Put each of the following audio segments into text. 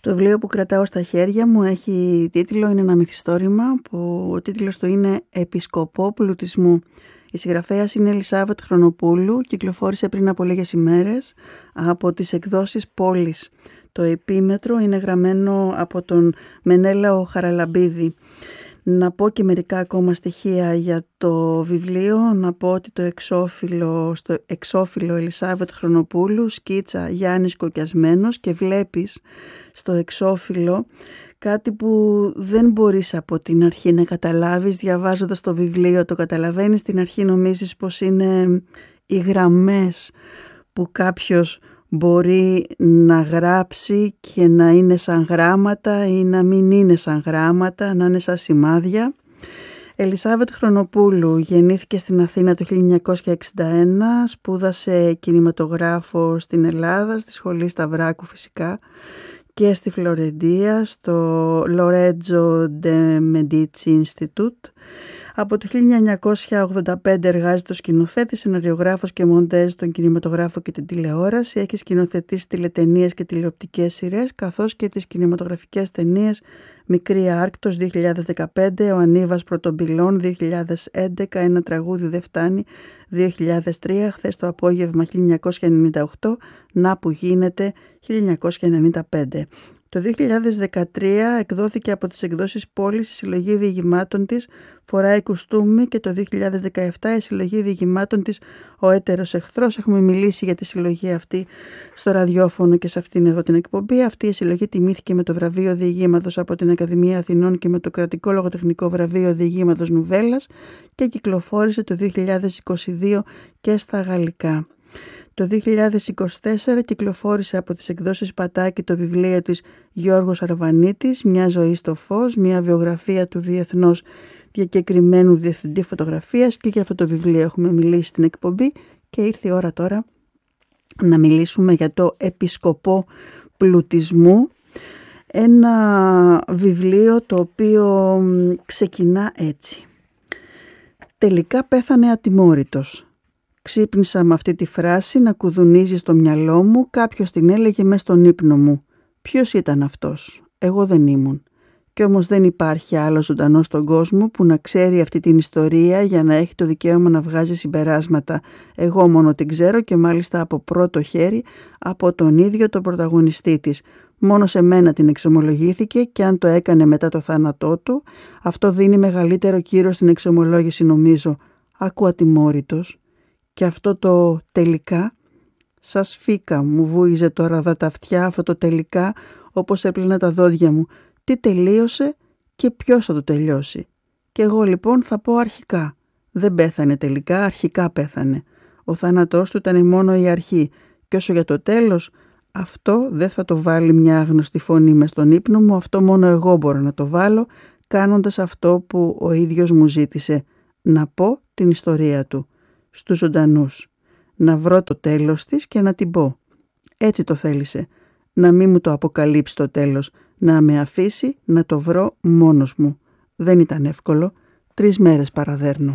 Το βιβλίο που κρατάω στα χέρια μου έχει τίτλο, είναι ένα μυθιστόρημα που ο τίτλος του είναι «Επισκοπό πλουτισμού». Η συγγραφέας είναι Ελισάβετ Χρονοπούλου, κυκλοφόρησε πριν από λίγες ημέρες από τις εκδόσεις Πόλης. Το επίμετρο είναι γραμμένο από τον Μενέλαο Χαραλαμπίδη. Να πω και μερικά ακόμα στοιχεία για το βιβλίο. Να πω ότι στο εξώφυλλο Ελισάβετ Χρονοπούλου, σκίτσα Γιάννης Κοκιασμένος, και βλέπεις στο εξώφυλλο κάτι που δεν μπορείς από την αρχή να καταλάβεις. Διαβάζοντας το βιβλίο το καταλαβαίνεις. Στην αρχή νομίζεις πως είναι οι γραμμές που κάποιος μπορεί να γράψει και να είναι σαν γράμματα ή να μην είναι σαν γράμματα, να είναι σαν σημάδια. Ελισάβετ Χρονοπούλου γεννήθηκε στην Αθήνα το 1961, σπούδασε κινηματογράφο στην Ελλάδα, στη Σχολή Σταυράκου φυσικά, και στη Φλωρεντία, στο Lorenzo de Medici Institute. Από το 1985 εργάζεται ως σκηνοθέτης, σεναριογράφος και μοντέζ στον κινηματογράφο και την τηλεόραση. Έχει σκηνοθετήσει τηλεταινίες και τηλεοπτικές σειρές, καθώς και τις κινηματογραφικές ταινίες «Μικρή Άρκτος» 2015, «Ο Ανίβας Πρωτομπυλών» 2011, «Ένα τραγούδι δεν φτάνει» 2003, «Χθες το απόγευμα» 1998, «Να που γίνεται» 1995. Το 2013 εκδόθηκε από τις εκδόσεις Πόλης η συλλογή διηγημάτων της «Φοράει κουστούμι» και το 2017 η συλλογή διηγημάτων της «Ο έτερος εχθρός». Έχουμε μιλήσει για τη συλλογή αυτή στο ραδιόφωνο και σε αυτήν εδώ την εκπομπή. Αυτή η συλλογή τιμήθηκε με το βραβείο διηγήματος από την Ακαδημία Αθηνών και με το κρατικό λογοτεχνικό βραβείο διηγήματος Νουβέλλας και κυκλοφόρησε το 2022 και στα γαλλικά. Το 2024 κυκλοφόρησε από τις εκδόσεις Πατάκη το βιβλίο της Γιώργος Αρβανίτης, «Μια ζωή στο φως», μια βιογραφία του διεθνώς διακεκριμένου διευθυντή φωτογραφίας, και για αυτό το βιβλίο έχουμε μιλήσει στην εκπομπή και ήρθε η ώρα τώρα να μιλήσουμε για το Επισκοπό πλουτισμού, ένα βιβλίο το οποίο ξεκινά έτσι. «Τελικά πέθανε ατιμόρυτος. Ξύπνησα με αυτή τη φράση να κουδουνίζει στο μυαλό μου, κάποιος την έλεγε μες στον ύπνο μου. Ποιος ήταν αυτός? Εγώ δεν ήμουν. Κι όμως δεν υπάρχει άλλο ζωντανό στον κόσμο που να ξέρει αυτή την ιστορία για να έχει το δικαίωμα να βγάζει συμπεράσματα. Εγώ μόνο την ξέρω, και μάλιστα από πρώτο χέρι από τον ίδιο τον πρωταγωνιστή της. Μόνο σε μένα την εξομολογήθηκε, και αν το έκανε μετά το θάνατό του, αυτό δίνει μεγαλύτερο κύρος στην εξομολόγηση, νομίζω. Άκου ατιμόρυτος. Και αυτό το τελικά, σας φύκα, μου βούιζε τώρα δα τα αυτιά αυτό το τελικά, όπως έπλαινα τα δόντια μου. Τι τελείωσε και ποιος θα το τελειώσει? Και εγώ λοιπόν θα πω αρχικά. Δεν πέθανε τελικά, αρχικά πέθανε. Ο θάνατός του ήταν μόνο η αρχή. Και όσο για το τέλος, αυτό δεν θα το βάλει μια άγνωστη φωνή μες στον ύπνο μου, αυτό μόνο εγώ μπορώ να το βάλω, κάνοντας αυτό που ο ίδιος μου ζήτησε. Να πω την ιστορία του στους ζωντανούς, να βρω το τέλος της και να την πω. Έτσι το θέλησε, να μην μου το αποκαλύψει το τέλος, να με αφήσει να το βρω μόνος μου. Δεν ήταν εύκολο, 3 μέρες παραδέρνω».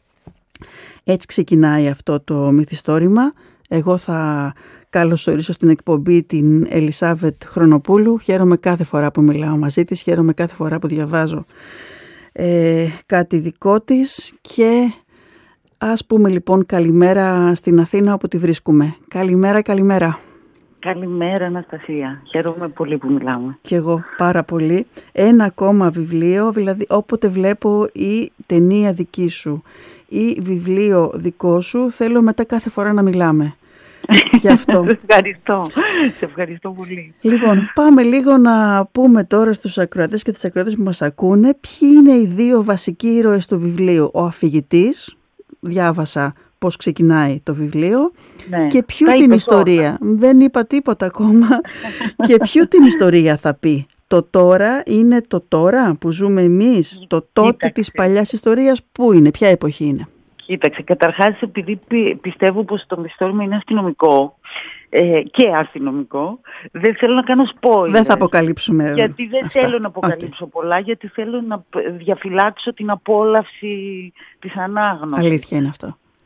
Έτσι ξεκινάει αυτό το μυθιστόρημα. Εγώ θα καλωσορίσω στην εκπομπή την Ελισάβετ Χρονοπούλου. Χαίρομαι κάθε φορά που μιλάω μαζί της, χαίρομαι κάθε φορά που διαβάζω κάτι δικό της. Και ας πούμε λοιπόν καλημέρα στην Αθήνα όπου τη βρίσκουμε. Καλημέρα, καλημέρα. Καλημέρα Αναστασία. Χαίρομαι πολύ που μιλάμε. Κι εγώ πάρα πολύ. Ένα ακόμα βιβλίο, δηλαδή όποτε βλέπω ή ταινία δική σου ή βιβλίο δικό σου, θέλω μετά κάθε φορά να μιλάμε. Γι' αυτό. Σε ευχαριστώ πολύ. Λοιπόν, πάμε λίγο να πούμε τώρα στους ακροατές και τις ακροατές που μας ακούνε ποιοι είναι οι 2 βασικοί ήρωες του βιβλίου. Ο αφηγητής, διάβασα πώς ξεκινάει το βιβλίο, ναι, και ποιου την ιστορία. Δεν είπα τίποτα ακόμα. Και ποιου την ιστορία θα πει. Το τώρα είναι το τώρα που ζούμε εμείς, το τότε της παλιάς ιστορίας, πού είναι, ποια εποχή είναι? Κοίταξε, καταρχάς επειδή πιστεύω πως το μυθιστόρημα είναι αστυνομικό και αστυνομικό, δεν θέλω να κάνω spoilers. Δεν θα αποκαλύψουμε. Γιατί δεν θέλω να αποκαλύψω πολλά, γιατί θέλω να διαφυλάξω την απόλαυση της ανάγνωσης. Αλήθεια είναι αυτό.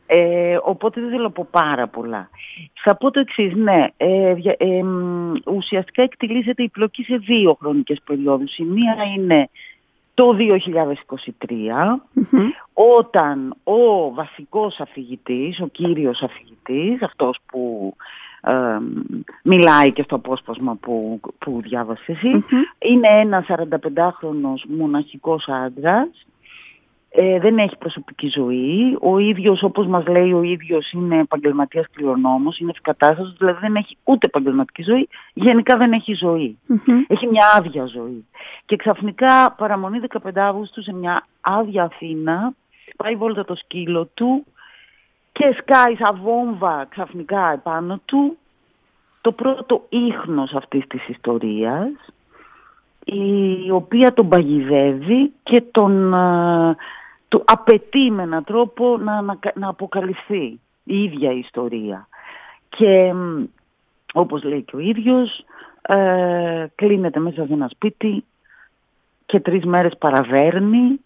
Οπότε δεν θέλω να πω πάρα πολλά. Θα πω το εξής, ναι. Ουσιαστικά εκτιλήσεται η πλοκή σε 2 χρονικές περιόδους. Η μία είναι το 2023, όταν ο βασικός αφηγητής, ο κύριος αφηγητής, αυτός που μιλάει και στο απόσπασμα που διάβασες εσύ, είναι ένας 45χρονος μοναχικός άντρας, δεν έχει προσωπική ζωή, ο ίδιος, όπως μας λέει ο ίδιος, είναι επαγγελματίας κληρονόμος, είναι ευκατάστατος, δηλαδή δεν έχει ούτε επαγγελματική ζωή, γενικά δεν έχει ζωή. Έχει μια άδεια ζωή. Και ξαφνικά παραμονή 15 Αύγουστου σε μια άδεια Αθήνα, πάει βόλτα το σκύλο του και σκάει σαν βόμβα ξαφνικά επάνω του το πρώτο ίχνος αυτής της ιστορίας, η οποία τον παγιδεύει και του απαιτεί με έναν τρόπο να αποκαλυφθεί η ίδια η ιστορία. Και όπως λέει και ο ίδιος, κλείνεται μέσα σε ένα σπίτι και 3 μέρες παραβέρνει,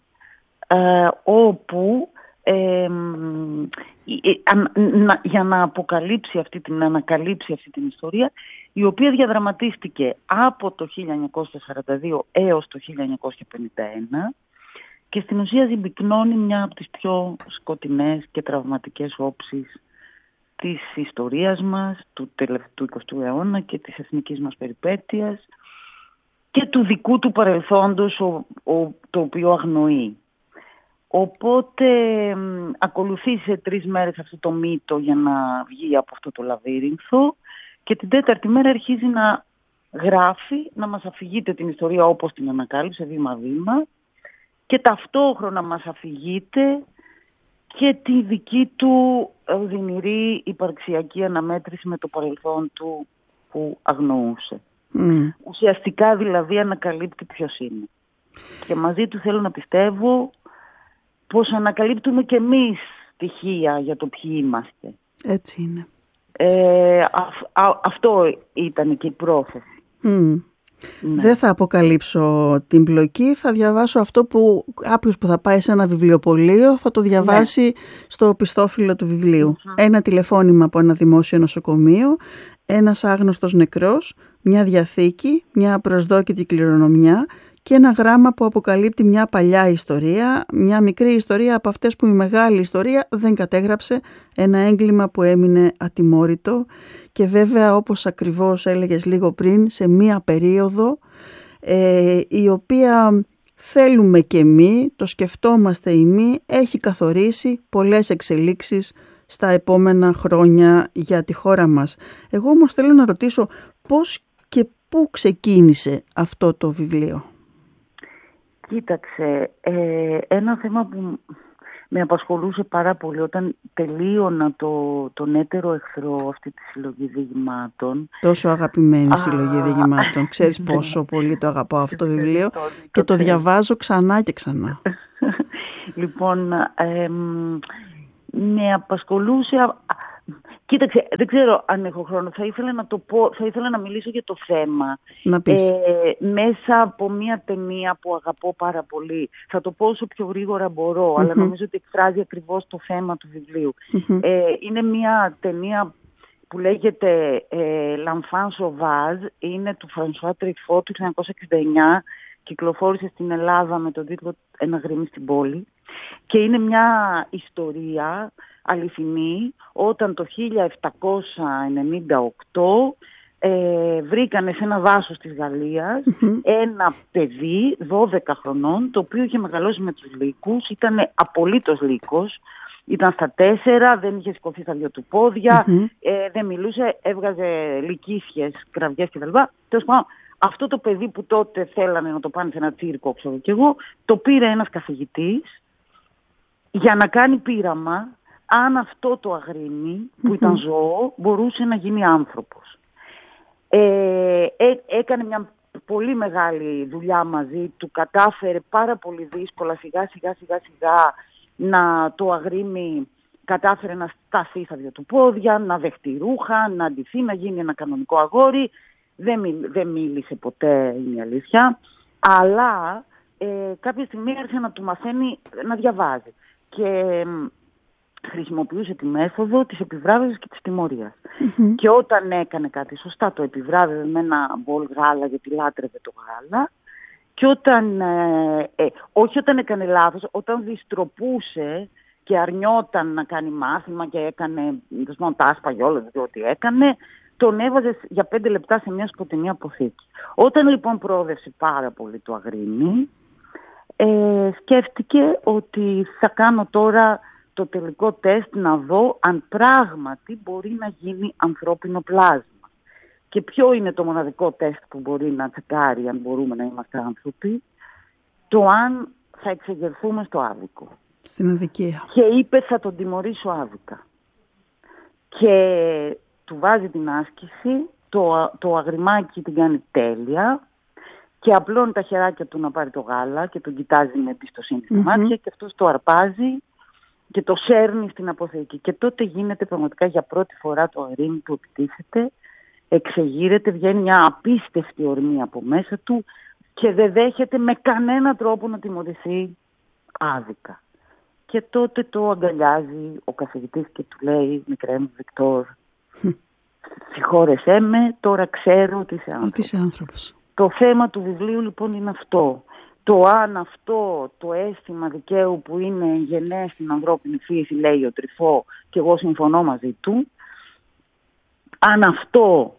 όπου για να ανακαλύψει αυτή την ιστορία, η οποία διαδραματίστηκε από το 1942 έως το 1951 και στην ουσία συμπυκνώνει μια από τις πιο σκοτεινές και τραυματικές όψεις της ιστορίας μας, του 20ου αιώνα και της εθνικής μας περιπέτειας και του δικού του παρελθόντος, το οποίο αγνοεί. Οπότε ακολουθεί σε 3 μέρες αυτό το μύτο για να βγει από αυτό το λαβύρινθο και την 4η μέρα αρχίζει να γράφει, να μας αφηγείται την ιστορία όπως την ανακάλυψε βήμα-βήμα και ταυτόχρονα μας αφηγείται και τη δική του οδυνηρή υπαρξιακή αναμέτρηση με το παρελθόν του που αγνοούσε. Ουσιαστικά δηλαδή ανακαλύπτει ποιος είναι. Και μαζί του θέλω να πιστεύω πως ανακαλύπτουμε και εμείς στοιχεία για το ποιοι είμαστε. Έτσι είναι. Αυτό ήταν και η πρόθεση. Ναι. Δεν θα αποκαλύψω την πλοκή, θα διαβάσω αυτό που κάποιος που θα πάει σε ένα βιβλιοπωλείο θα το διαβάσει στο οπισθόφυλλο του βιβλίου. Ένα τηλεφώνημα από ένα δημόσιο νοσοκομείο, ένας άγνωστος νεκρός, μια διαθήκη, μια απροσδόκητη κληρονομιά και ένα γράμμα που αποκαλύπτει μια παλιά ιστορία, μια μικρή ιστορία από αυτές που η μεγάλη ιστορία δεν κατέγραψε, ένα έγκλημα που έμεινε ατιμόρυτο και βέβαια όπως ακριβώς έλεγες λίγο πριν σε μια περίοδο η οποία θέλουμε και εμείς, το σκεφτόμαστε εμείς, έχει καθορίσει πολλές εξελίξεις στα επόμενα χρόνια για τη χώρα μας. Εγώ όμως θέλω να ρωτήσω πώς και πού ξεκίνησε αυτό το βιβλίο. Κοίταξε, ένα θέμα που με απασχολούσε πάρα πολύ όταν τελείωνα τον έτερο εχθρό, αυτή τη συλλογή διηγημάτων. Τόσο αγαπημένη συλλογή διηγημάτων. Ξέρεις πόσο πολύ το αγαπάω αυτό το βιβλίο και το διαβάζω ξανά και ξανά. Λοιπόν, με απασχολούσε... Κοίταξε, δεν ξέρω αν έχω χρόνο. Θα ήθελα να το πω, θα ήθελα να μιλήσω για το θέμα. Να πεις. Μέσα από μια ταινία που αγαπώ πάρα πολύ. Θα το πω όσο πιο γρήγορα μπορώ, αλλά νομίζω ότι εκφράζει ακριβώς το θέμα του βιβλίου. Είναι μια ταινία που λέγεται L'Enfant Sauvage, είναι του François Truffaut του 1969, κυκλοφόρησε στην Ελλάδα με τον τίτλο «Ένα γρήμι στην πόλη» και είναι μια ιστορία αληθινή όταν το 1798 βρήκανε σε ένα δάσος της Γαλλίας ένα παιδί 12 χρονών το οποίο είχε μεγαλώσει με τους λύκους, ήταν απολύτως λύκος, ήταν στα 4, δεν είχε σηκωθεί στα 2 του πόδια, δεν μιλούσε, έβγαζε λυκίσιες, κραυγές κτλ. Τέλος πάντων, αυτό το παιδί που τότε θέλανε να το πάνε σε ένα τσίρκο, ξέρω κι εγώ, το πήρε ένας καθηγητής για να κάνει πείραμα αν αυτό το αγρίμι που ήταν ζώο μπορούσε να γίνει άνθρωπος. Έκανε μια πολύ μεγάλη δουλειά μαζί του, κατάφερε πάρα πολύ δύσκολα σιγά σιγά να το αγρίμι κατάφερε να σταθεί στα 2 του πόδια, να δεχτεί ρούχα, να αντιθεί, να γίνει ένα κανονικό αγόρι. Δεν μίλησε ποτέ, είναι η αλήθεια, αλλά κάποια στιγμή άρχισε να του μαθαίνει να διαβάζει. Και χρησιμοποιούσε τη μέθοδο της επιβράβευσης και της τιμωρίας. Και όταν έκανε κάτι σωστά, το επιβράβευε με ένα μπολ γάλα, γιατί λάτρευε το γάλα. Και όταν, όχι όταν έκανε λάθος, όταν δυστροπούσε και αρνιόταν να κάνει μάθημα και έκανε, τα άσπαγε όλα, δηλαδή ό,τι έκανε, τον έβαζε για 5 λεπτά σε μια σκοτεινή αποθήκη. Όταν λοιπόν προόδευσε πάρα πολύ το αγρίμι, σκέφτηκε ότι θα κάνω τώρα το τελικό τεστ να δω αν πράγματι μπορεί να γίνει ανθρώπινο πλάσμα. Και ποιο είναι το μοναδικό τεστ που μπορεί να τσεκάρει αν μπορούμε να είμαστε άνθρωποι? Το αν θα εξεγερθούμε στο άδικο. Στην αδικία. Και είπε θα τον τιμωρήσω άδικα. Και του βάζει την άσκηση, το αγριμάκι την κάνει τέλεια και απλώνει τα χεράκια του να πάρει το γάλα και τον κοιτάζει με εμπιστοσύνη στα μάτια και αυτός το αρπάζει και το σέρνει στην αποθήκη. Και τότε γίνεται πραγματικά για πρώτη φορά το αγρίμι που επιτίθεται, εξεγείρεται, βγαίνει μια απίστευτη ορμή από μέσα του και δεν δέχεται με κανένα τρόπο να τιμωρηθεί άδικα. Και τότε το αγκαλιάζει ο καθηγητής και του λέει «Μικρέ μου Βικτόρ, συγχώρεσέ με, τώρα ξέρω ότι είσαι άνθρωπος». Το θέμα του βιβλίου λοιπόν είναι αυτό. Το αν αυτό το αίσθημα δικαίου που είναι γενναίες στην ανθρώπινη φύση, λέει ο Τρυφό, και εγώ συμφωνώ μαζί του, αν αυτό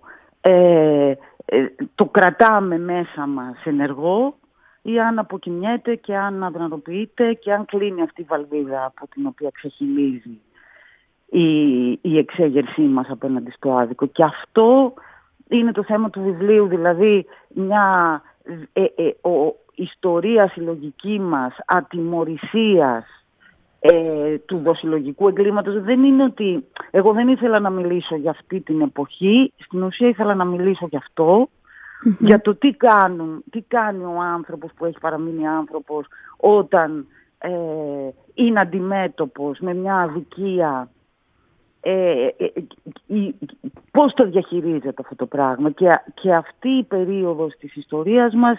το κρατάμε μέσα μας ενεργό ή αν αποκοιμιέται και αν αδυνατοποιείται και αν κλείνει αυτή η βαλβίδα από την οποία ξεχυλίζει η εξέγερσή μας απέναντι στο άδικο. Και αυτό είναι το θέμα του βιβλίου, δηλαδή μια ιστορία συλλογική μας ατιμωρησίας του δοσυλλογικού εγκλήματος. Δεν είναι ότι εγώ δεν ήθελα να μιλήσω για αυτή την εποχή, στην ουσία ήθελα να μιλήσω για αυτό, για το τι κάνει ο άνθρωπος που έχει παραμείνει άνθρωπος όταν είναι αντιμέτωπος με μια αδικία, πώς το διαχειρίζεται αυτό το πράγμα. Και αυτή η περίοδος της ιστορίας μας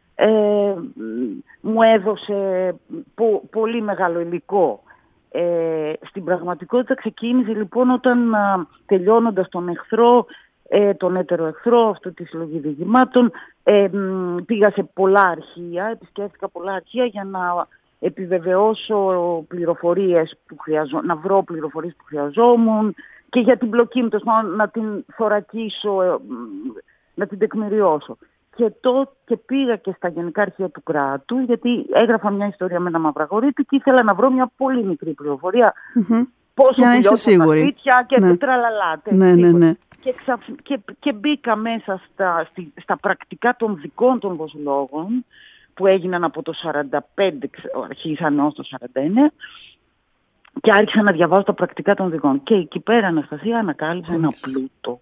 μου έδωσε πολύ μεγάλο υλικό. Στην πραγματικότητα ξεκίνησε λοιπόν όταν τελειώνοντας τον εχθρό, τον έτερο εχθρό, αυτή τη συλλογή διηγημάτων, πήγα σε πολλά αρχεία, επισκέφθηκα πολλά αρχεία για να επιβεβαιώσω πληροφορίες που να βρω πληροφορίες που χρειαζόμουν και για την πλοκή μου, να την θωρακίσω, να την τεκμηριώσω. Και πήγα και στα Γενικά Αρχεία του Κράτους, γιατί έγραφα μια ιστορία με ένα μαυραγωρίτη και ήθελα να βρω μια πολύ μικρή πληροφορία. Πόσο πουλιώσαν τα σπίτια και τραλαλά. Ναι. Και μπήκα μέσα στα πρακτικά των δικών των δοσυλλόγων, που έγιναν από το 45, αρχίσαν ως το 49, και άρχισα να διαβάζω τα πρακτικά των δικών. Και εκεί πέρα, Αναστασία, ανακάλυψα ένα πλούτο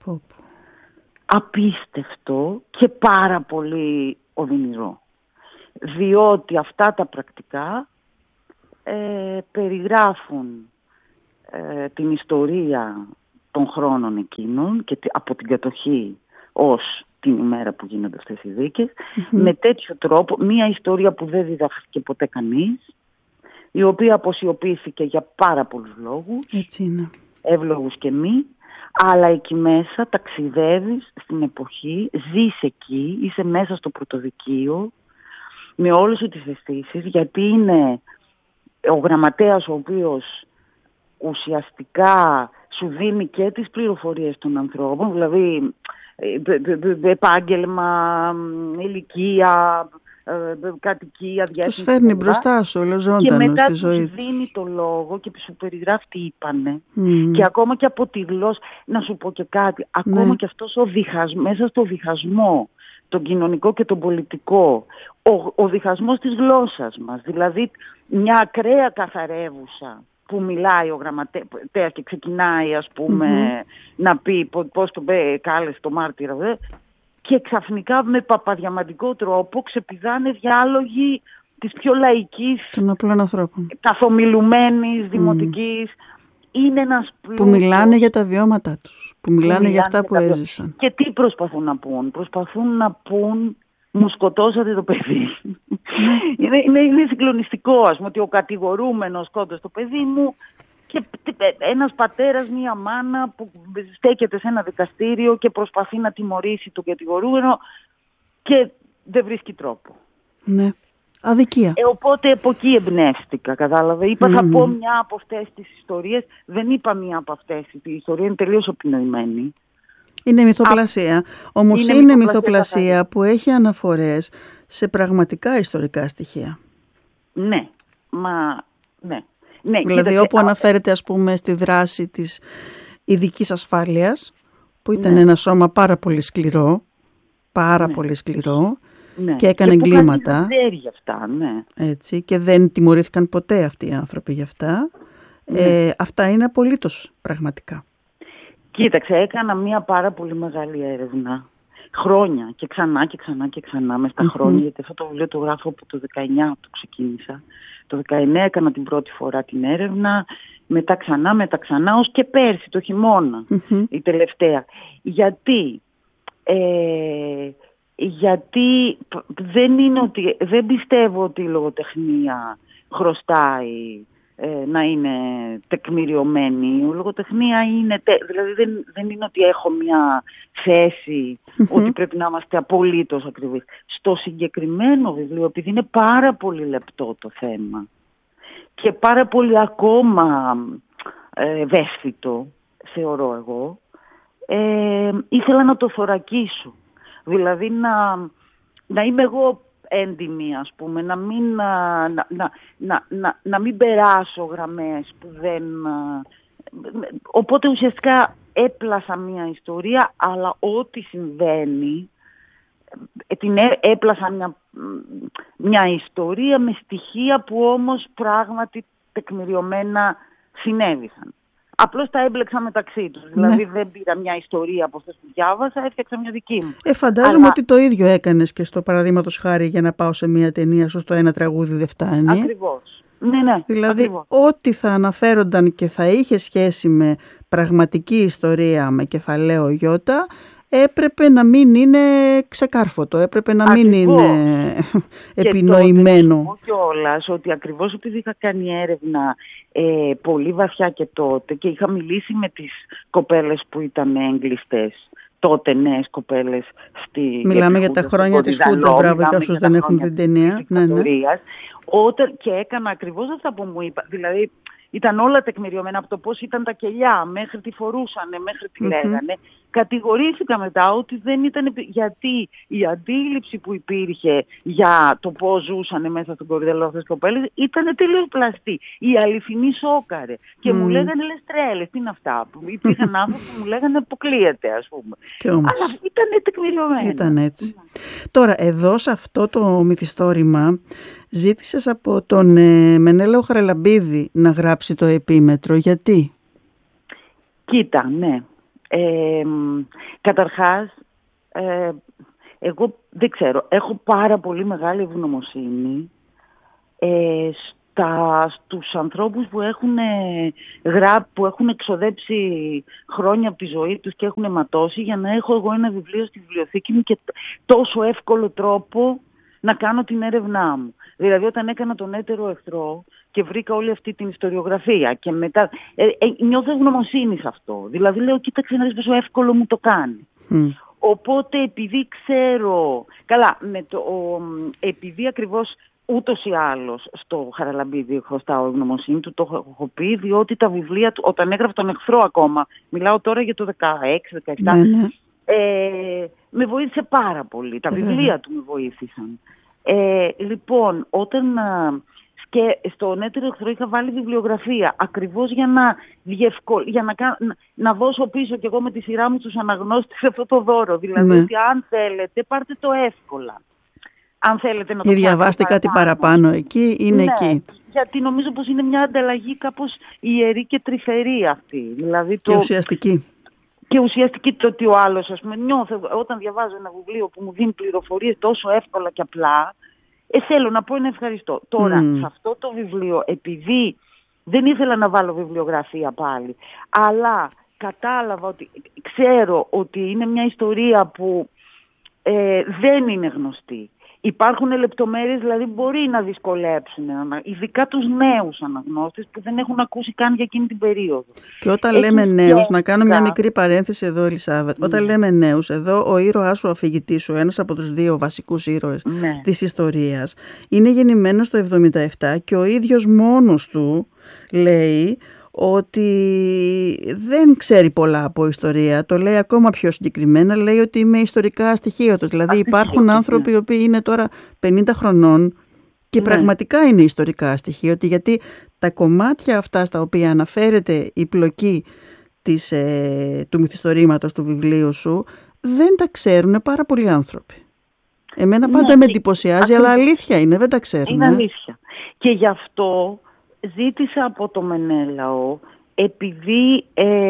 απίστευτο και πάρα πολύ οδυνηρό. Διότι αυτά τα πρακτικά περιγράφουν την ιστορία των χρόνων εκείνων και από την κατοχή ως την ημέρα που γίνονται αυτές οι δίκες, με τέτοιο τρόπο, μια ιστορία που δεν διδάχθηκε ποτέ κανείς, η οποία αποσιωπήθηκε για πάρα πολλούς λόγους, έτσι είναι, εύλογους και μη, αλλά εκεί μέσα ταξιδεύεις στην εποχή, ζεις εκεί, είσαι μέσα στο πρωτοδικείο, με όλες σου τις αισθήσεις, γιατί είναι ο γραμματέας ο οποίος ουσιαστικά σου δίνει και τις πληροφορίες των ανθρώπων, δηλαδή επάγγελμα, ηλικία, κατοικία, διεύθυνση. Τους φέρνει μπροστά σου ολοζώντανο στη ζωή. Και μετά τους δίνει το λόγο και σου περιγράφει τι είπανε. Και ακόμα και από τη γλώσσα, να σου πω και κάτι, ακόμα και αυτός μέσα στο διχασμό, τον κοινωνικό και τον πολιτικό, ο διχασμός της γλώσσας μας, δηλαδή μια ακραία καθαρεύουσα που μιλάει ο γραμματέας και ξεκινάει, ας πούμε, να πει πώς τον κάλεσε το μάρτυρα, και ξαφνικά με παπαδιαμαντικό τρόπο ξεπηδάνε διάλογοι της πιο λαϊκής, των απλών ανθρώπων, καθομιλουμένης, δημοτικής. Είναι ένας πλούτος. Που μιλάνε για τα βιώματά τους, που μιλάνε για αυτά που έζησαν. Και τι προσπαθούν να πούν? Προσπαθούν να πούν μου σκοτώσατε το παιδί. είναι συγκλονιστικό, ας πούμε, ότι ο κατηγορούμενος σκότωσε το παιδί μου και ένας πατέρας, μία μάνα που στέκεται σε ένα δικαστήριο και προσπαθεί να τιμωρήσει τον κατηγορούμενο και δεν βρίσκει τρόπο. Ναι. Αδικία. Οπότε από εκεί εμπνεύστηκα, κατάλαβε. Είπα θα πω μια από αυτές τις ιστορίες. Δεν είπα μια από αυτές. Η ιστορία είναι τελείως επινοημένη. Είναι μυθοπλασία. Όμως είναι μυθοπλασία που έχει αναφορές σε πραγματικά ιστορικά στοιχεία. Ναι. Ναι. Δηλαδή όπου αναφέρεται, ας πούμε, στη δράση της ειδικής ασφάλειας, που ήταν ένα σώμα πάρα πολύ σκληρό, πολύ σκληρό, και έκανε εγκλήματα. Αυτά, ναι. Έτσι, και δεν τιμωρήθηκαν ποτέ αυτοί οι άνθρωποι γι' αυτά. Αυτά είναι απολύτως πραγματικά. Κοίταξε, έκανα μια πάρα πολύ μεγάλη έρευνα. Χρόνια και ξανά και ξανά και ξανά μες στα χρόνια, γιατί αυτό το βιβλίο το γράφω από το 19 το ξεκίνησα. Το 19 έκανα την πρώτη φορά την έρευνα, μετά ξανά, ως και πέρσι το χειμώνα, η τελευταία. Γιατί δεν πιστεύω ότι η λογοτεχνία χρωστάει να είναι τεκμηριωμένη. Η λογοτεχνία είναι, δηλαδή δεν είναι ότι έχω μια θέση ότι πρέπει να είμαστε απολύτως ακριβείς. Στο συγκεκριμένο βιβλίο, επειδή είναι πάρα πολύ λεπτό το θέμα και πάρα πολύ ακόμα ευαίσθητο, θεωρώ εγώ, ήθελα να το θωρακίσω. Δηλαδή να είμαι εγώ έντιμη, ας πούμε, να μην περάσω γραμμές που δεν... Οπότε ουσιαστικά έπλασα μια ιστορία, αλλά ό,τι συμβαίνει, έπλασα μια ιστορία με στοιχεία που όμως πράγματι τεκμηριωμένα συνέβησαν. Απλώς τα έμπλεξα μεταξύ τους. Δηλαδή δεν πήρα μια ιστορία από αυτές που διάβασα, έφτιαξα μια δική μου. Φαντάζομαι ότι το ίδιο έκανες και στο παραδείγματος χάρη για να πάω σε μια ταινία, σου στο ένα τραγούδι δεν φτάνει. Ακριβώς. Ναι, δηλαδή ακριβώς. ό,τι θα αναφέρονταν και θα είχε σχέση με πραγματική ιστορία με κεφαλαίο γιώτα, έπρεπε να μην είναι ξεκάρφωτο, έπρεπε να μην είναι επινοημένο. Και κιόλας ότι ακριβώς επειδή είχα κάνει έρευνα πολύ βαθιά και τότε και είχα μιλήσει με τις κοπέλες που ήταν εγκλειστές, τότε νέες κοπέλες Μιλάμε για τα χρόνια της Χούντα, μπράβο, για όσους δεν έχουν την ταινία. Και έκανα ακριβώς αυτά που μου είπα. Δηλαδή ήταν όλα τεκμηριωμένα, από το πώς ήταν τα κελιά, μέχρι τι φορούσανε, μέχρι τι λέγανε. Κατηγορήθηκα μετά ότι δεν ήταν, γιατί η αντίληψη που υπήρχε για το πώς ζούσανε μέσα στον κορυδαλό αυτές τις κοπέλες ήταν τελείως πλαστή. Η αληθινή σόκαρε. Και μου λέγανε λες τρέλες, τι είναι αυτά. Υπήρχαν άνθρωποι που μου λέγανε αποκλείεται, ας πούμε. Αλλά ήταν τεκμηριωμένα. Ήταν έτσι. Τώρα, εδώ σε αυτό το μυθιστόρημα ζήτησες από τον Μενέλαο Χαραλαμπίδη να γράψει το επίμετρο. Γιατί? Κοίτα, ναι. Καταρχάς, εγώ δεν ξέρω, έχω πάρα πολύ μεγάλη ευγνωμοσύνη στους ανθρώπους που που έχουν εξοδέψει χρόνια από τη ζωή τους και έχουν αιματώσει για να έχω εγώ ένα βιβλίο στη βιβλιοθήκη μου και τόσο εύκολο τρόπο να κάνω την έρευνά μου. Δηλαδή όταν έκανα τον έτερο εχθρό και βρήκα όλη αυτή την ιστοριογραφία και μετά νιώθω ευγνωμοσύνη σε αυτό. Δηλαδή λέω κοίταξε να δεις πόσο εύκολο μου το κάνει. Οπότε επειδή ξέρω, επειδή ακριβώς ούτως ή άλλως στο Χαραλαμπίδη χρωστάω ευγνωμοσύνη του, το έχω πει, διότι τα βιβλία του, όταν έγραφε τον εχθρό ακόμα, μιλάω τώρα για το 16-17, με βοήθησε πάρα πολύ. Τα βιβλία του με βοήθησαν. Λοιπόν, όταν και στον έτερο εχθρό είχα βάλει βιβλιογραφία, ακριβώς να δώσω πίσω κι εγώ με τη σειρά μου στους αναγνώστες αυτό το δώρο. Δηλαδή ότι αν θέλετε πάρτε το εύκολα. Αν θέλετε να το διαβάστε κάτι παραπάνω εκεί, είναι εκεί. Γιατί νομίζω πως είναι μια ανταλλαγή κάπως ιερή και τρυφερή αυτή. Δηλαδή και ουσιαστική. Και ουσιαστική το ότι ο άλλος, ας πούμε, νιώθω όταν διαβάζω ένα βιβλίο που μου δίνει πληροφορίες τόσο εύκολα και απλά, θέλω να πω ένα ευχαριστώ. Τώρα, σε αυτό το βιβλίο, επειδή δεν ήθελα να βάλω βιβλιογραφία πάλι, αλλά κατάλαβα ότι ξέρω ότι είναι μια ιστορία που δεν είναι γνωστή υπάρχουν λεπτομέρειες, δηλαδή μπορεί να δυσκολέψουν, ειδικά τους νέους αναγνώστες που δεν έχουν ακούσει καν για εκείνη την περίοδο. Και όταν λέμε νέους, να κάνω μια μικρή παρένθεση εδώ, Ελισάβετ. Όταν λέμε νέους, εδώ ο ήρωάς σου, ο αφηγητής σου, ένας από τους δύο βασικούς ήρωες της ιστορίας, είναι γεννημένος το 1977 και ο ίδιος μόνος του λέει ότι δεν ξέρει πολλά από ιστορία. Το λέει ακόμα πιο συγκεκριμένα, λέει ότι είμαι ιστορικά αστοιχείωτος. Δηλαδή υπάρχουν άνθρωποι οι οποίοι είναι τώρα 50 χρονών και πραγματικά είναι ιστορικά αστοιχείωτοι, γιατί τα κομμάτια αυτά στα οποία αναφέρεται η πλοκή του μυθιστορήματος του βιβλίου σου δεν τα ξέρουν πάρα πολλοί άνθρωποι. Εμένα πάντα με εντυπωσιάζει, αλλά αλήθεια είναι, δεν τα ξέρουν. Είναι αλήθεια. Και γι' αυτό ζήτησα από το Μενέλαο, επειδή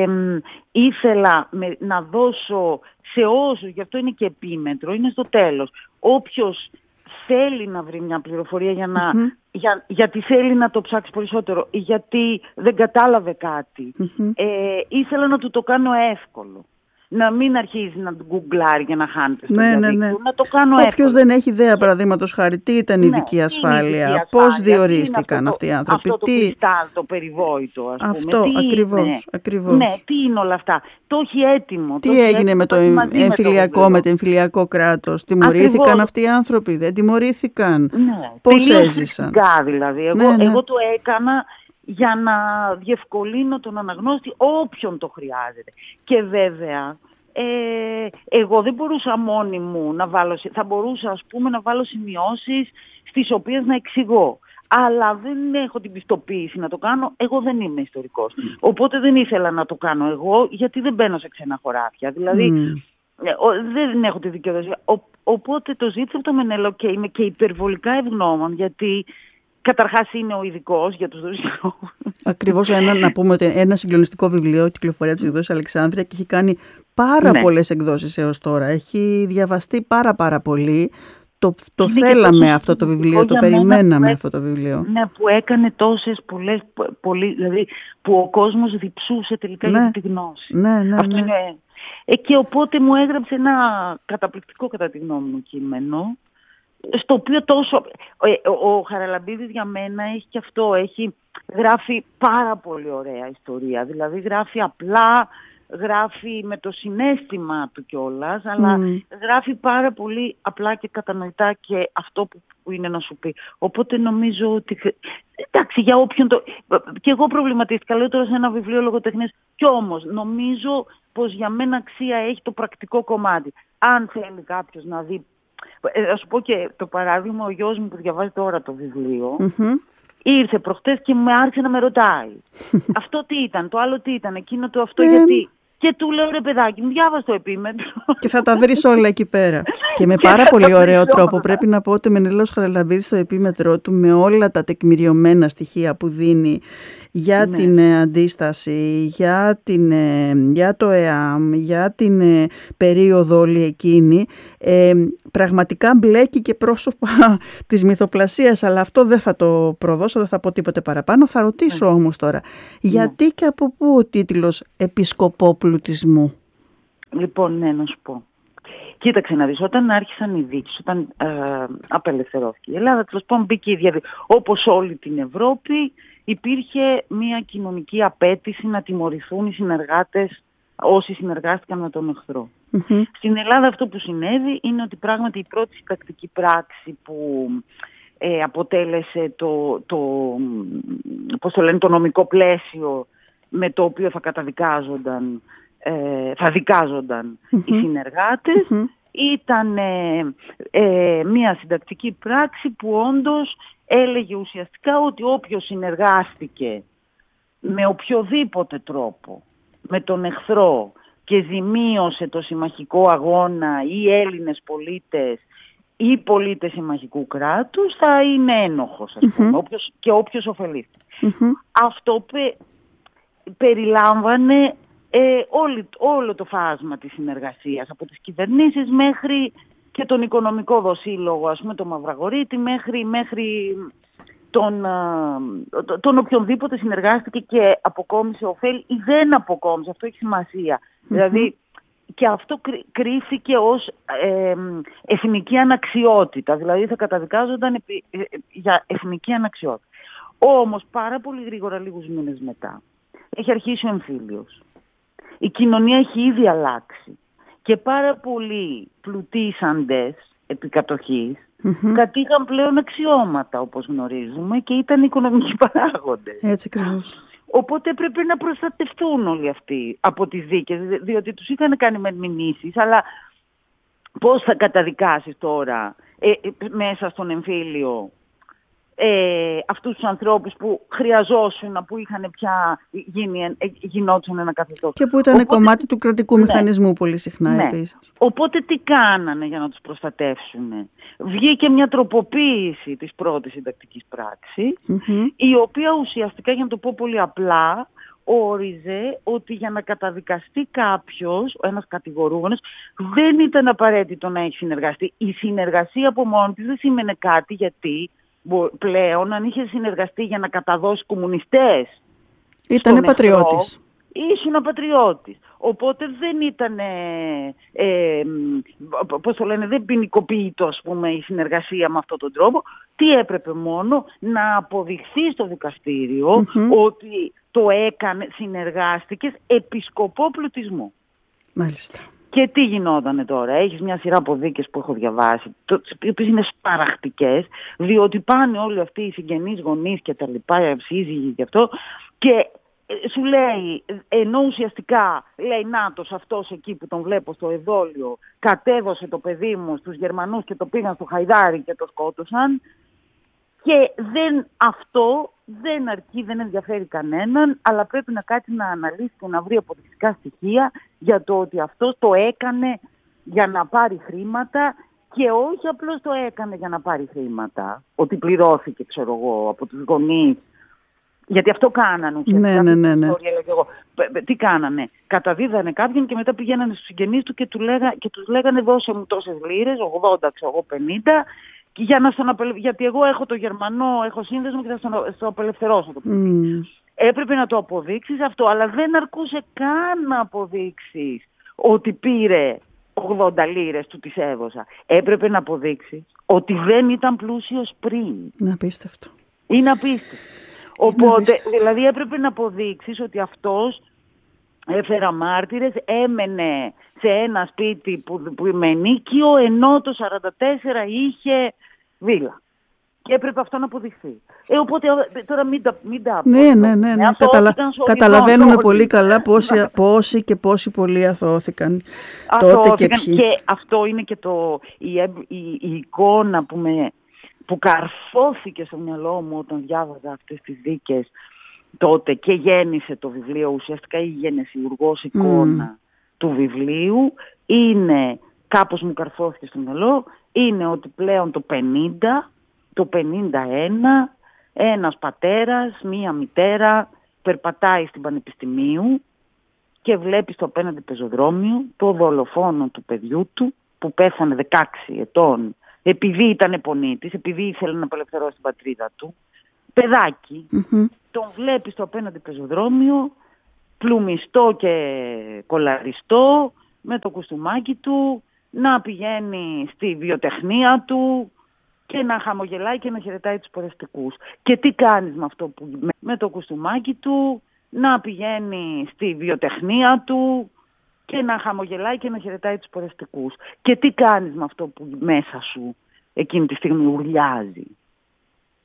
ήθελα να δώσω σε όσους, γι' αυτό είναι και επίμετρο, είναι στο τέλος, όποιος θέλει να βρει μια πληροφορία γιατί θέλει να το ψάξει περισσότερο, γιατί δεν κατάλαβε κάτι, ήθελα να του το κάνω εύκολο. Να μην αρχίζει να γκουγκλάρει και να χάνεται στο διαδίκτυο. Να το κάνω εύκολο. Όποιος δεν έχει ιδέα, παραδείγματος χάρη, τι ήταν η ειδική ασφάλεια, πώς διορίστηκαν αυτοί οι άνθρωποι. Αυτό το κρυστάλλ, το περιβόητο, ας πούμε. Αυτό, ακριβώς. Ναι, τι είναι όλα αυτά. Το έχει έτοιμο. Τι έγινε με το εμφυλιακό κράτος. Τιμωρήθηκαν αυτοί οι άνθρωποι, δεν τιμωρήθηκαν. Πώς έζησαν. Δηλαδή. Εγώ το έκανα για να διευκολύνω τον αναγνώστη όποιον το χρειάζεται. Και βέβαια, εγώ δεν μπορούσα μόνη μου να βάλω, θα μπορούσα ας πούμε να βάλω σημειώσεις στις οποίες να εξηγώ. Αλλά δεν έχω την πιστοποίηση να το κάνω, εγώ δεν είμαι ιστορικός. Οπότε δεν ήθελα να το κάνω εγώ, γιατί δεν μπαίνω σε ξένα χωράφια. Δηλαδή, δεν έχω τη δικαιοδοσία. Οπότε το ζήτησα από το Μενέλαο και είμαι και υπερβολικά ευγνώμων, γιατί καταρχάς είναι ο ειδικός για τους δοσιολόγους. Ακριβώς, να πούμε ότι ένα συγκλονιστικό βιβλίο κυκλοφορία της εκδόσης Αλεξάνδρεια και έχει κάνει πάρα πολλές εκδόσεις έως τώρα. Έχει διαβαστεί πάρα πολύ. Το θέλαμε αυτό το βιβλίο, το περιμέναμε αυτό το βιβλίο. Ναι, που έκανε τόσες πολλές, δηλαδή που ο κόσμος διψούσε τελικά για τη γνώση. Ναι. Είναι. Και οπότε μου έγραψε ένα καταπληκτικό κατά τη γνώμη μου κείμενο, στο οποίο τόσο... Ο Χαραλαμπίδης για μένα έχει και αυτό, γράφει πάρα πολύ ωραία ιστορία, δηλαδή γράφει απλά, γράφει με το συναίσθημα του κιόλας, αλλά γράφει πάρα πολύ απλά και κατανοητά και αυτό που είναι να σου πει. Οπότε νομίζω ότι... Εντάξει, για όποιον το... Και εγώ προβληματίστηκα, λέω τώρα σε ένα βιβλίο λογοτεχνίας, κι όμως νομίζω πως για μένα αξία έχει το πρακτικό κομμάτι. Αν θέλει κάποιος να δει... Θα σου πω και το παράδειγμα, ο γιος μου που διαβάζει τώρα το βιβλίο, ήρθε προχτές και με άρχισε να με ρωτάει. Αυτό τι ήταν, το άλλο τι ήταν, εκείνο το αυτό γιατί. Και του λέω, ρε παιδάκι μου, διάβασε το επίμετρο. Και θα τα βρεις όλα εκεί πέρα. Και με πάρα πολύ ωραίο τρόπο. Πρέπει να πω ότι ο Μενέλαος Χαραλαμπίδης στο επίμετρό του, με όλα τα τεκμηριωμένα στοιχεία που δίνει για την αντίσταση, για το ΕΑΜ, για την περίοδο όλη εκείνη, πραγματικά μπλέκει και πρόσωπα της μυθοπλασίας, αλλά αυτό δεν θα το προδώσω, δεν θα πω τίποτε παραπάνω. Θα ρωτήσω όμως τώρα, γιατί και από πού ο τίτλος «Επισκοπόπλουτισμού»? Λοιπόν, να σου πω. Κοίταξε να δεις, όταν άρχισαν οι δίκες, όταν απελευθερώθηκε η Ελλάδα, τέλος πάντων μπήκε η διαδικασία. Όπως όλη την Ευρώπη, υπήρχε μια κοινωνική απέτηση να τιμωρηθούν οι συνεργάτες, όσοι συνεργάστηκαν με τον εχθρό. Στην Ελλάδα αυτό που συνέβη είναι ότι πράγματι η πρώτη συντακτική πράξη που αποτέλεσε το νομικό πλαίσιο με το οποίο θα δικάζονταν οι συνεργάτες, ήταν μια συντακτική πράξη που όντως έλεγε ουσιαστικά ότι όποιος συνεργάστηκε με οποιοδήποτε τρόπο με τον εχθρό και ζημίωσε το συμμαχικό αγώνα ή Έλληνες πολίτες ή πολίτες συμμαχικού κράτους θα είναι ένοχος, ας πούμε, και όποιος ωφελήθηκε. Αυτό περιλάμβανε όλο το φάσμα της συνεργασίας, από τις κυβερνήσεις μέχρι και τον οικονομικό δοσύλλογο, ας πούμε τον Μαυραγορίτη, μέχρι τον οποιονδήποτε συνεργάστηκε και αποκόμισε ωφέλη ή δεν αποκόμισε. Αυτό έχει σημασία. Δηλαδή και αυτό κρίθηκε ως εθνική αναξιότητα, δηλαδή θα καταδικάζονταν για εθνική αναξιότητα. Όμως πάρα πολύ γρήγορα, λίγους μήνες μετά, έχει αρχίσει ο εμφύλιος. Η κοινωνία έχει ήδη αλλάξει και πάρα πολλοί πλουτίσαντες επί κατοχής κατήχαν πλέον αξιώματα, όπως γνωρίζουμε, και ήταν οικονομικοί παράγοντες. Έτσι ακριβώς. Οπότε έπρεπε να προστατευτούν όλοι αυτοί από τις δίκες, διότι τους είχαν κάνει με μηνύσεις, αλλά πώς θα καταδικάσεις τώρα μέσα στον εμφύλιο αυτούς τους ανθρώπους που χρειαζόσουν, που είχαν πια γινόντουσαν ένα καθεστώς. Και που ήταν κομμάτι του κρατικού μηχανισμού πολύ συχνά επίσης. Οπότε τι κάνανε για να τους προστατεύσουν? Βγήκε μια τροποποίηση της πρώτης συντακτικής πράξης, η οποία ουσιαστικά, για να το πω πολύ απλά, όριζε ότι για να καταδικαστεί κάποιος, ένας κατηγορούμενος, δεν ήταν απαραίτητο να έχει συνεργαστεί. Η συνεργασία από μόνη της δεν σήμαινε κάτι, γιατί πλέον αν είχε συνεργαστεί για να καταδώσει κομμουνιστές, ήτανε πατριώτης. Ήσουν πατριώτης. Οπότε δεν ήταν, πώς το λένε, δεν ποινικοποιείται, ας πούμε, η συνεργασία με αυτόν τον τρόπο. Τι έπρεπε μόνο? Να αποδειχθεί στο δικαστήριο ότι το έκανε, συνεργάστηκες επί σκοπό πλουτισμού. Μάλιστα. Και τι γινότανε τώρα? Έχεις μια σειρά από δίκες που έχω διαβάσει, οι οποίες είναι σπαραχτικές, διότι πάνε όλοι αυτοί οι συγγενείς, γονείς και τα λοιπά, σύζυγοι και αυτό, και σου λέει, ενώ ουσιαστικά λέει, νάτος αυτός εκεί που τον βλέπω στο εδόλιο, κατέδωσε το παιδί μου στους Γερμανούς και το πήγαν στο Χαϊδάρι και το σκότωσαν, και αυτό δεν αρκεί, δεν ενδιαφέρει κανέναν, αλλά πρέπει να κάτσει να αναλύσει και να βρει αποδεικτικά στοιχεία για το ότι αυτός το έκανε για να πάρει χρήματα, και όχι απλώς το έκανε για να πάρει χρήματα, ότι πληρώθηκε, ξέρω εγώ, από τους γονείς. Γιατί αυτό κάνανε ουσιαστικά. Ναι. Τι κάνανε? Καταδίδανε κάποιον και μετά πηγαίνανε στους συγγενείς του και τους λέγανε, δώσε μου τόσες λίρες, 80, ξέρω εγώ, 50, γιατί εγώ έχω το Γερμανό, έχω σύνδεσμο και θα στο απελευθερώσω το παιδί. Έπρεπε να το αποδείξεις αυτό, αλλά δεν αρκούσε καν να αποδείξεις ότι πήρε 80 λίρες, του τις έδωσα. Έπρεπε να αποδείξεις ότι δεν ήταν πλούσιος πριν. Είναι απίστευτο. Είναι απίστευτο. Οπότε, δηλαδή έπρεπε να αποδείξεις ότι αυτός έφερα μάρτυρες, έμενε σε ένα σπίτι που με ενίκιο, ενώ το 44 είχε βίλα. Και έπρεπε αυτό να αποδειχθεί. Οπότε τώρα μην τα Ναι. Καταλαβαίνουμε πολύ καλά πόσοι και πόσοι πολλοί αθωώθηκαν τότε και ποιοι. Και αυτό είναι και η εικόνα που καρφώθηκε στο μυαλό μου όταν διάβαζα αυτές τις δίκες τότε και γέννησε το βιβλίο. Ουσιαστικά η γενεσιουργός εικόνα του βιβλίου είναι, κάπως μου καρφώθηκε στο μυαλό, είναι ότι πλέον το 51 ένας πατέρας, μία μητέρα περπατάει στην Πανεπιστημίου και βλέπει στο απέναντι πεζοδρόμιο το δολοφόνο του παιδιού του που πέθανε 16 ετών επειδή ήταν επονίτης, επειδή ήθελε να απελευθερώσει την πατρίδα του. Παιδάκι, τον βλέπει στο απέναντι πεζοδρόμιο, πλουμιστό και κολαριστό, με το κουστούμάκι του, να πηγαίνει στη βιοτεχνία του και να χαμογελάει και να χαιρετάει τους πορευτικούς. Και τι κάνεις με αυτό που με το κουστούμάκι του, να πηγαίνει στη βιοτεχνία του και να χαμογελάει και να χαιρετάει τους πορευτικούς. Και τι κάνεις με αυτό που μέσα σου εκείνη τη στιγμή ουρλιάζει?